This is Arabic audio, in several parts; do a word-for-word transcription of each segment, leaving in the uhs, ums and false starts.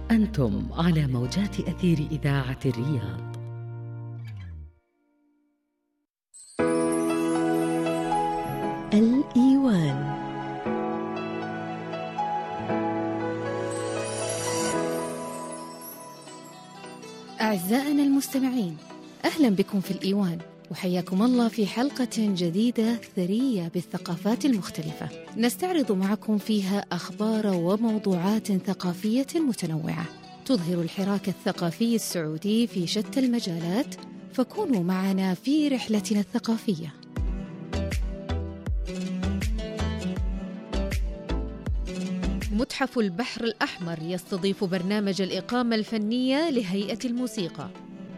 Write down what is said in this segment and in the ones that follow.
أنتم على موجات أثير إذاعة الرياض. الإيوان. أعزائنا المستمعين، أهلا بكم في الإيوان، وحياكم الله في حلقة جديدة ثرية بالثقافات المختلفة، نستعرض معكم فيها أخبار وموضوعات ثقافية متنوعة تظهر الحراك الثقافي السعودي في شتى المجالات، فكونوا معنا في رحلتنا الثقافية. متحف البحر الأحمر يستضيف برنامج الإقامة الفنية لهيئة الموسيقى.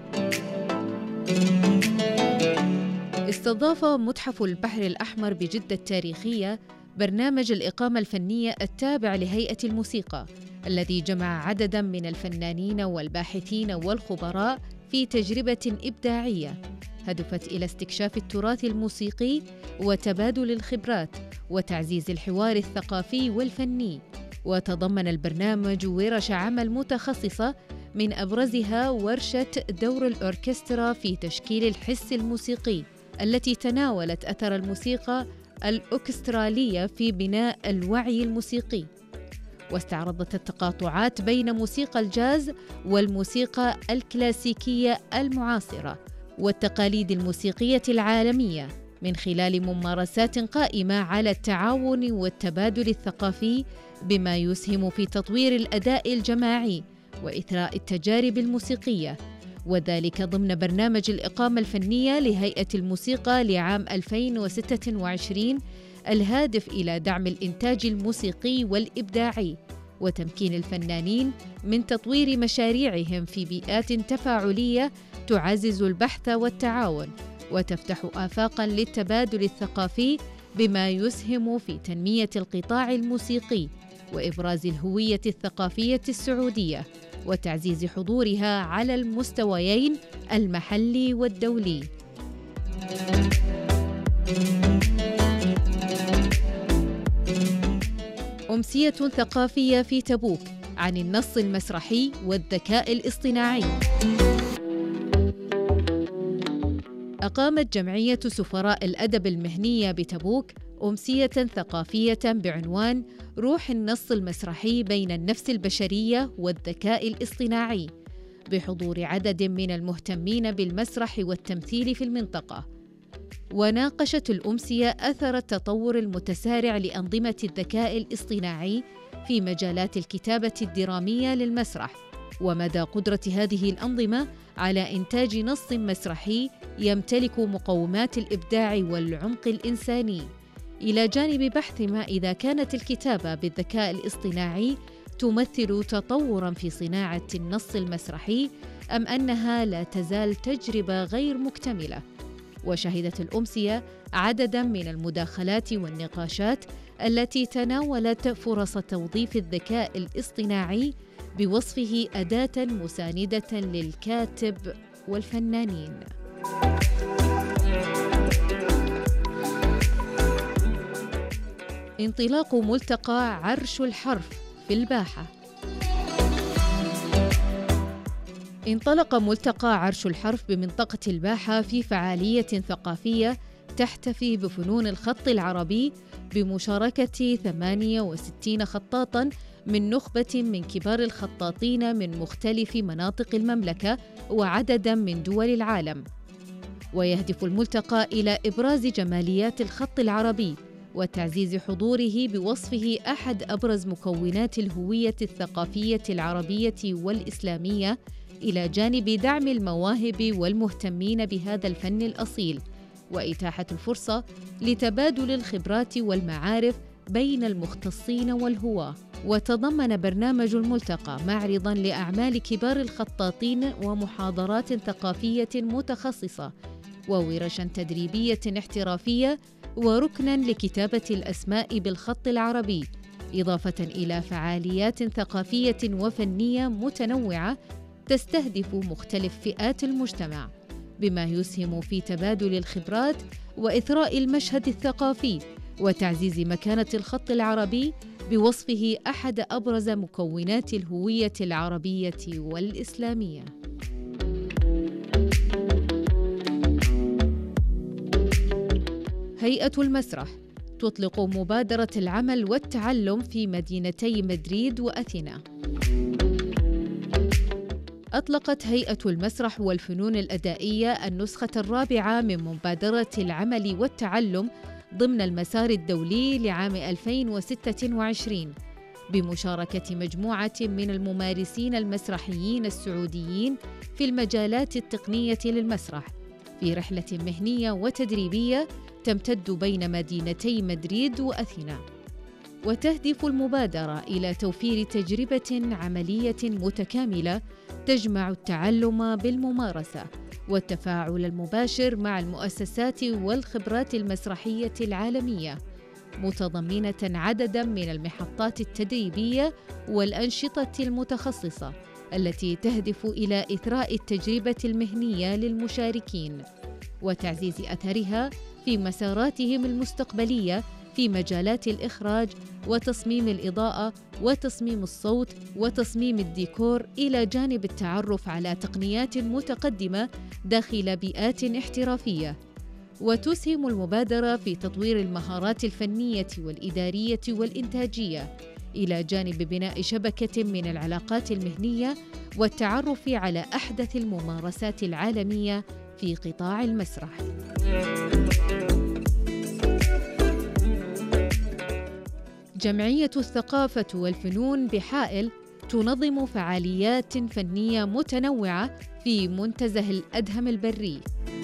استضاف متحف البحر الأحمر بجدة التاريخية برنامج الإقامة الفنية التابع لهيئة الموسيقى، الذي جمع عدداً من الفنانين والباحثين والخبراء في تجربة إبداعية هدفت إلى استكشاف التراث الموسيقي وتبادل الخبرات وتعزيز الحوار الثقافي والفني. وتضمن البرنامج ورش عمل متخصصة، من أبرزها ورشة دور الأوركسترا في تشكيل الحس الموسيقي، التي تناولت أثر الموسيقى الأوركسترالية في بناء الوعي الموسيقي، واستعرضت التقاطعات بين موسيقى الجاز والموسيقى الكلاسيكية المعاصرة والتقاليد الموسيقية العالمية، من خلال ممارسات قائمة على التعاون والتبادل الثقافي، بما يسهم في تطوير الأداء الجماعي وإثراء التجارب الموسيقية، وذلك ضمن برنامج الإقامة الفنية لهيئة الموسيقى لعام ألفين وستة وعشرين، الهادف إلى دعم الإنتاج الموسيقي والإبداعي وتمكين الفنانين من تطوير مشاريعهم في بيئات تفاعلية تعزز البحث والتعاون وتفتح آفاقاً للتبادل الثقافي، بما يسهم في تنمية القطاع الموسيقي وإبراز الهوية الثقافية السعودية وتعزيز حضورها على المستويين المحلي والدولي. أمسية ثقافية في تبوك عن النص المسرحي والذكاء الاصطناعي. أقامت جمعية سفراء الأدب المهنية بتبوك أمسية ثقافية بعنوان روح النص المسرحي بين النفس البشرية والذكاء الاصطناعي، بحضور عدد من المهتمين بالمسرح والتمثيل في المنطقة. وناقشت الأمسية أثر التطور المتسارع لأنظمة الذكاء الاصطناعي في مجالات الكتابة الدرامية للمسرح، ومدى قدرة هذه الأنظمة على إنتاج نص مسرحي يمتلك مقومات الإبداع والعمق الإنساني، إلى جانب بحث ما إذا كانت الكتابة بالذكاء الاصطناعي تمثل تطوراً في صناعة النص المسرحي، أم أنها لا تزال تجربة غير مكتملة. وشهدت الأمسية عدداً من المداخلات والنقاشات التي تناولت فرص توظيف الذكاء الاصطناعي بوصفه أداة مساندة للكاتب والفنانين. انطلاق ملتقى عرش الحرف في الباحة. انطلق ملتقى عرش الحرف بمنطقة الباحة في فعالية ثقافية تحتفي بفنون الخط العربي بمشاركة ثمانية وستين خطاطاً من نخبة من كبار الخطاطين من مختلف مناطق المملكة وعدداً من دول العالم. ويهدف الملتقى إلى إبراز جماليات الخط العربي وتعزيز حضوره بوصفه أحد أبرز مكونات الهوية الثقافية العربية والإسلامية، إلى جانب دعم المواهب والمهتمين بهذا الفن الأصيل، وإتاحة الفرصة لتبادل الخبرات والمعارف بين المختصين والهواة. وتضمن برنامج الملتقى معرضاً لأعمال كبار الخطاطين ومحاضرات ثقافية متخصصة وورشاً تدريبية احترافية وركناً لكتابة الأسماء بالخط العربي، إضافة إلى فعاليات ثقافية وفنية متنوعة تستهدف مختلف فئات المجتمع، بما يسهم في تبادل الخبرات وإثراء المشهد الثقافي وتعزيز مكانة الخط العربي بوصفه أحد أبرز مكونات الهوية العربية والإسلامية. هيئة المسرح تطلق مبادرة العمل والتعلم في مدينتي مدريد وأثينا. أطلقت هيئة المسرح والفنون الأدائية النسخة الرابعة من مبادرة العمل والتعلم ضمن المسار الدولي لعام ألفين وستة وعشرين بمشاركة مجموعة من الممارسين المسرحيين السعوديين في المجالات التقنية للمسرح في رحلة مهنية وتدريبية تمتد بين مدينتي مدريد وأثينا. وتهدف المبادرة إلى توفير تجربة عملية متكاملة تجمع التعلم بالممارسة والتفاعل المباشر مع المؤسسات والخبرات المسرحية العالمية، متضمنة عدداً من المحطات التدريبية والأنشطة المتخصصة التي تهدف إلى إثراء التجربة المهنية للمشاركين وتعزيز أثرها في مساراتهم المستقبلية في مجالات الإخراج وتصميم الإضاءة وتصميم الصوت وتصميم الديكور، إلى جانب التعرف على تقنيات متقدمة داخل بيئات احترافية. وتسهم المبادرة في تطوير المهارات الفنية والإدارية والإنتاجية، إلى جانب بناء شبكة من العلاقات المهنية والتعرف على أحدث الممارسات العالمية في قطاع المسرح. جمعية الثقافة والفنون بحائل تنظم فعاليات فنية متنوعة في منتزه الأدهم البري.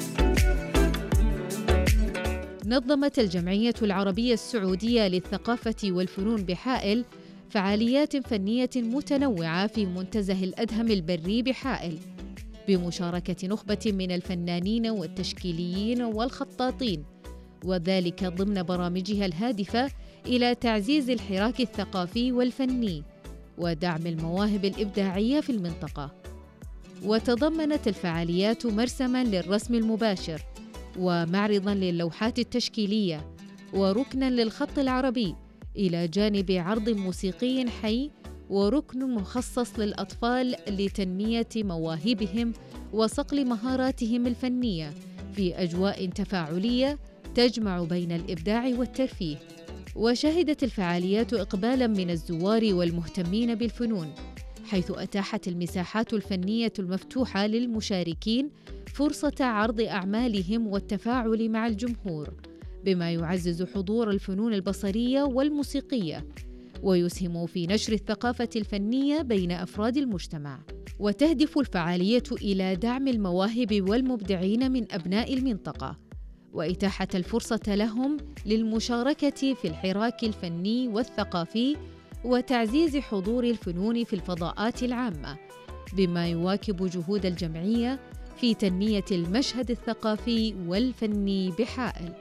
نظمت الجمعية العربية السعودية للثقافة والفنون بحائل فعاليات فنية متنوعة في منتزه الأدهم البري بحائل بمشاركة نخبة من الفنانين والتشكيليين والخطاطين، وذلك ضمن برامجها الهادفة إلى تعزيز الحراك الثقافي والفني ودعم المواهب الإبداعية في المنطقة. وتضمنت الفعاليات مرسماً للرسم المباشر ومعرضاً للوحات التشكيلية وركناً للخط العربي، إلى جانب عرض موسيقي حي وركن مخصص للأطفال لتنمية مواهبهم وصقل مهاراتهم الفنية في أجواء تفاعلية تجمع بين الإبداع والترفيه. وشهدت الفعاليات إقبالاً من الزوار والمهتمين بالفنون، حيث أتاحت المساحات الفنية المفتوحة للمشاركين فرصة عرض أعمالهم والتفاعل مع الجمهور، بما يعزز حضور الفنون البصرية والموسيقية ويسهم في نشر الثقافة الفنية بين أفراد المجتمع. وتهدف الفعالية إلى دعم المواهب والمبدعين من أبناء المنطقة وإتاحة الفرصة لهم للمشاركة في الحراك الفني والثقافي وتعزيز حضور الفنون في الفضاءات العامة، بما يواكب جهود الجمعية في تنمية المشهد الثقافي والفني بحائل.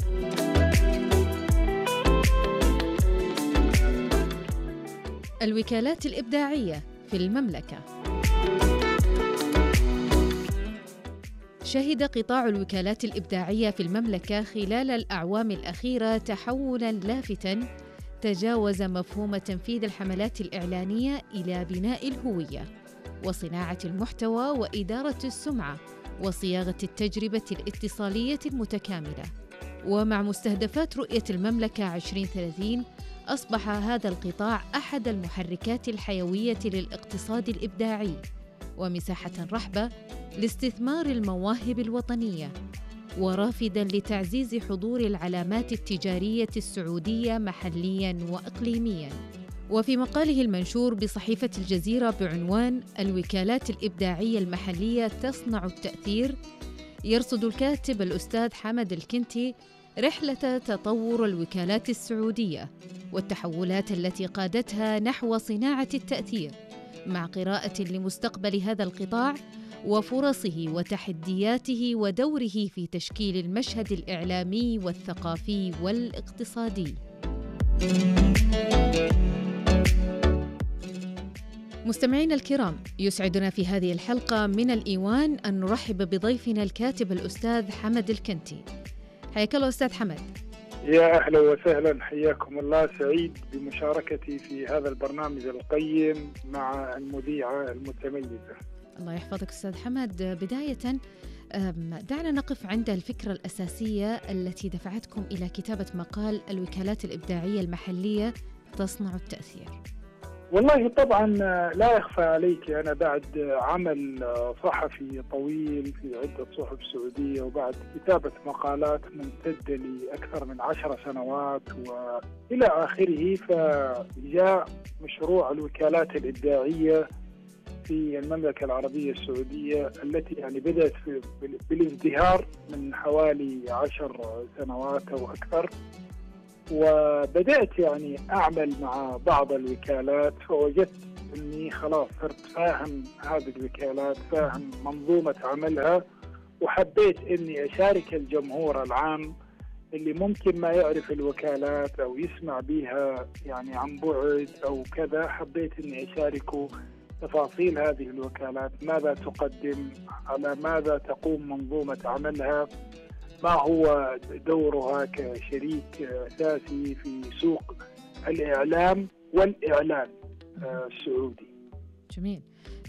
الوكالات الإبداعية في المملكة. شهد قطاع الوكالات الإبداعية في المملكة خلال الأعوام الأخيرة تحولاً لافتاً تجاوز مفهوم تنفيذ الحملات الإعلانية إلى بناء الهوية وصناعة المحتوى وإدارة السمعة وصياغة التجربة الاتصالية المتكاملة. ومع مستهدفات رؤية المملكة عشرين ثلاثين أصبح هذا القطاع أحد المحركات الحيوية للاقتصاد الإبداعي ومساحة رحبة لاستثمار المواهب الوطنية، ورافداً لتعزيز حضور العلامات التجارية السعودية محلياً وإقليمياً. وفي مقاله المنشور بصحيفة الجزيرة بعنوان الوكالات الإبداعية المحلية تصنع التأثير، يرصد الكاتب الأستاذ حمد الكنتي رحلة تطور الوكالات السعودية والتحولات التي قادتها نحو صناعة التأثير، مع قراءة لمستقبل هذا القطاع وفرصه وتحدياته ودوره في تشكيل المشهد الإعلامي والثقافي والاقتصادي. مستمعينا الكرام، يسعدنا في هذه الحلقة من الإيوان أن نرحب بضيفنا الكاتب الأستاذ حمد الكنتي. حياك الله أستاذ حمد. يا أهلا وسهلا، حياكم الله. سعيد بمشاركتي في هذا البرنامج القيم مع المذيعة المتميزة. الله يحفظك أستاذ حمد. بداية دعنا نقف عند الفكرة الأساسية التي دفعتكم إلى كتابة مقال الوكالات الإبداعية المحلية تصنع التأثير. والله طبعا لا يخفى عليك، أنا بعد عمل صحفي طويل في عدة صحف سعودية وبعد كتابة مقالات ممتدة لأكثر من عشر سنوات وإلى آخره، فجاء مشروع الوكالات الإبداعية في المملكة العربية السعودية التي يعني بدأت بالازدهار من حوالي عشر سنوات أو أكثر. وبدأت يعني أعمل مع بعض الوكالات، فوجدت أني خلاص صرت فاهم هذه الوكالات، فاهم منظومة عملها، وحبيت أني أشارك الجمهور العام اللي ممكن ما يعرف الوكالات أو يسمع بها يعني عن بعد أو كذا. حبيت أني أشاركه تفاصيل هذه الوكالات، ماذا تقدم، على ماذا تقوم منظومة عملها، ما هو دورها كشريك أساسي في سوق الإعلام والإعلان السعودي. جميل.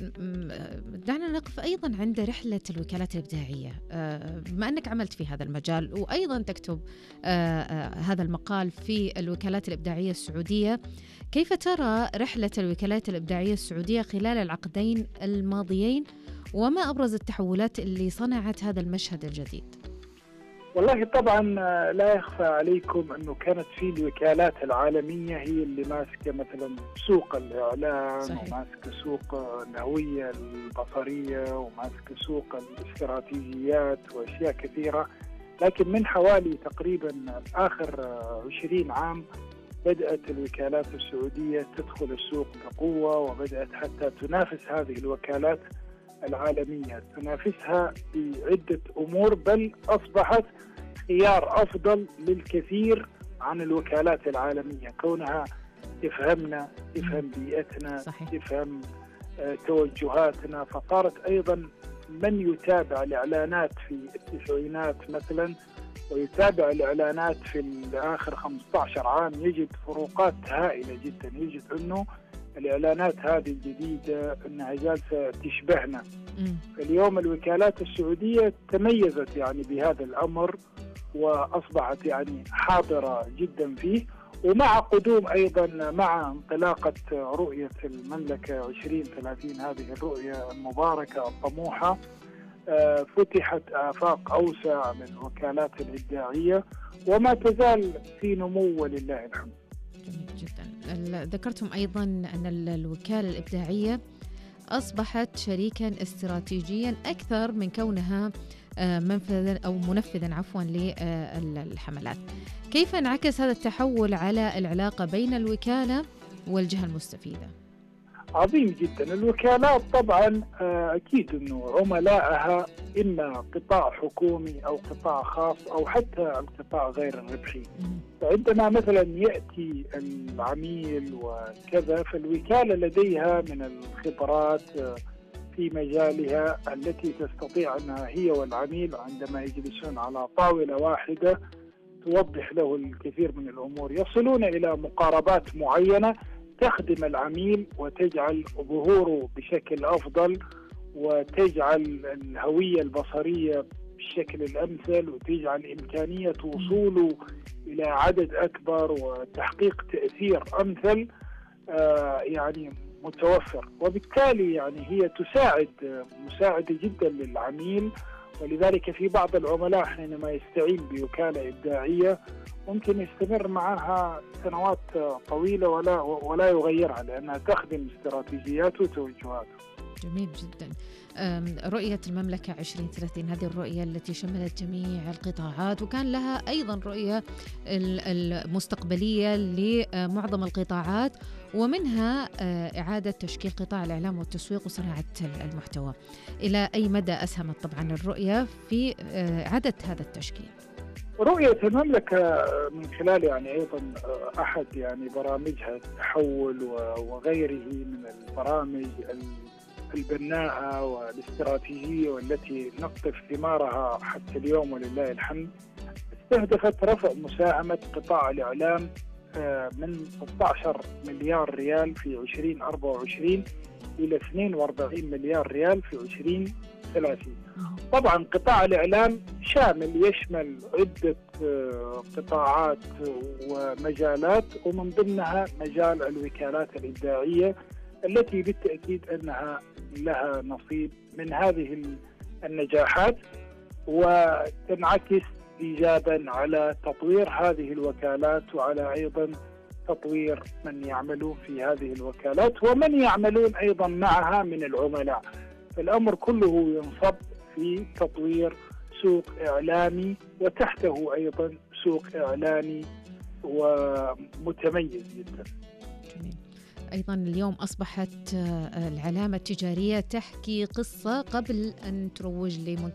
دعنا نقف أيضا عند رحلة الوكالات الإبداعية، بما أنك عملت في هذا المجال وأيضا تكتب هذا المقال في الوكالات الإبداعية السعودية. كيف ترى رحلة الوكالات الإبداعية السعودية خلال العقدين الماضيين، وما أبرز التحولات اللي صنعت هذا المشهد الجديد؟ والله طبعا لا يخفى عليكم أنه كانت في الوكالات العالمية هي اللي ماسكة مثلا سوق الإعلام، صحيح. وماسكة سوق الهوية البصرية، وماسكة سوق الاستراتيجيات وأشياء كثيرة. لكن من حوالي تقريبا آخر عشرين عام بدأت الوكالات السعودية تدخل السوق بقوة، وبدأت حتى تنافس هذه الوكالات العالمية، تنافسها بعدة أمور، بل أصبحت خيار أفضل للكثير عن الوكالات العالمية، كونها تفهمنا، تفهم بيئتنا، صحيح. تفهم توجهاتنا. فصارت أيضا من يتابع الإعلانات في التسعينات مثلا ويتابع الإعلانات في آخر خمسة عشر عام يجد فروقات هائلة جدا، يجد أنه الإعلانات هذه الجديدة أنها جالسة تشبهنا. فاليوم الوكالات السعودية تميزت يعني بهذا الأمر، وأصبحت يعني حاضرة جدا فيه. ومع قدوم أيضا مع انطلاقة رؤية المملكة عشرين ثلاثين، هذه الرؤية المباركة الطموحة، فتحت آفاق أوسع للوكالات الإبداعية، وما تزال في نمو ولله الحمد. جميل جدا. ذكرتم أيضا أن الوكالة الإبداعية أصبحت شريكا استراتيجيا أكثر من كونها منفذا أو منفذا عفوا للحملات. كيف انعكس هذا التحول على العلاقة بين الوكالة والجهة المستفيدة؟ عظيم جدا. الوكالات طبعا أكيد أنه عملائها إما قطاع حكومي أو قطاع خاص أو حتى القطاع غير الربحي. فعندما مثلا يأتي العميل وكذا، فالوكالة لديها من الخبرات في مجالها التي تستطيع أنها هي والعميل عندما يجلسون على طاولة واحدة توضح له الكثير من الأمور، يصلون إلى مقاربات معينة تخدم العميل وتجعل ظهوره بشكل أفضل، وتجعل الهوية البصرية بالشكل الأمثل، وتجعل إمكانية وصوله إلى عدد أكبر وتحقيق تأثير أمثل آه يعني متوفر. وبالتالي يعني هي تساعد مساعدة جدا للعميل. ولذلك في بعض العملاء حينما يستعين بوكالة إبداعية ممكن يستمر معها سنوات طويلة ولا ولا يغيرها، لأنها تخدم استراتيجياته وتوجهاته. جميل جدا. رؤية المملكة عشرين ثلاثين، هذه الرؤية التي شملت جميع القطاعات، وكان لها أيضا رؤية المستقبلية لمعظم القطاعات، ومنها إعادة تشكيل قطاع الإعلام والتسويق وصناعة المحتوى. إلى أي مدى أسهمت طبعا الرؤية في إعادة هذا التشكيل؟ رؤية المملكة من خلال يعني أيضا أحد يعني برامجها التحول وغيره من البرامج البناءة والاستراتيجية والتي نقطف ثمارها حتى اليوم ولله الحمد، استهدفت رفع مساهمة قطاع الإعلام من ستة عشر مليار ريال في عشرين أربعة وعشرين إلى اثنين وأربعين مليار ريال في عشرين ثلاثين. طبعا قطاع الإعلام شامل، يشمل عدة قطاعات ومجالات، ومن ضمنها مجال الوكالات الإبداعية التي بالتأكيد أنها لها نصيب من هذه النجاحات، وتنعكس إيجابا على تطوير هذه الوكالات وعلى أيضا تطوير من يعملون في هذه الوكالات ومن يعملون أيضا معها من العملاء. فالأمر كله ينصب في تطوير سوق إعلامي وتحته أيضا سوق إعلامي ومتميز جدا. جميل. أيضا اليوم أصبحت العلامة التجارية تحكي قصة قبل أن تروج لمنتج